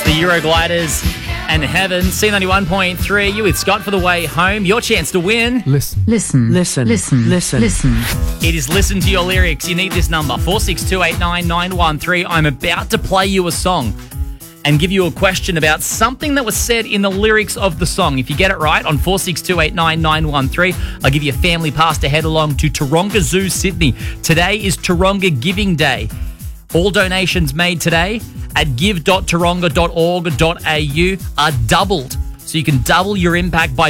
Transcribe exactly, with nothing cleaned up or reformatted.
the Eurogliders and Heaven. C ninety-one point three, you with Scott for the way home. Your chance to win. Listen. Listen. Listen. Listen. Listen. Listen. It is listen to your lyrics. You need this number, four six two eight nine nine one three. I'm about to play you a song and give you a question about something that was said in the lyrics of the song. If you get it right on four six two eight nine nine one three, I'll give you a family pass to head along to Taronga Zoo, Sydney. Today is Taronga Giving Day. All donations made today at give dot taronga dot org dot a u are doubled. So you can double your impact by